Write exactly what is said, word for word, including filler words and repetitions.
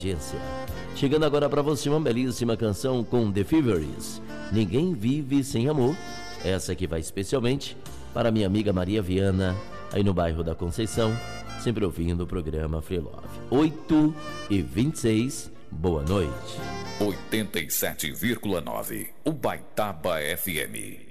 Chegando agora para você uma belíssima canção com The Feveries, Ninguém Vive Sem Amor. Essa aqui vai especialmente para minha amiga Maria Viana, aí no bairro da Conceição, sempre ouvindo o programa Free Love. oito e vinte e seis, boa noite. oitenta e sete vírgula nove, Ubaitaba F M.